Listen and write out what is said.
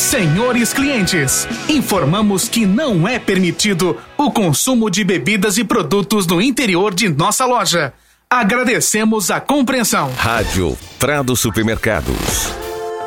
Senhores clientes, informamos que não é permitido o consumo de bebidas e produtos no interior de nossa loja. Agradecemos a compreensão. Rádio Prado Supermercados.